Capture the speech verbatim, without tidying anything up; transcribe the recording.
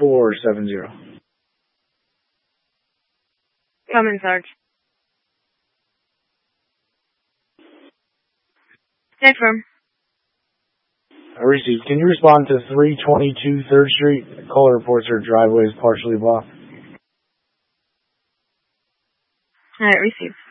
four seven zero. Come in, Sarge. Stay firm. I received. Can you respond to three twenty-two third Street? Caller reports her driveway is partially blocked. All right, received.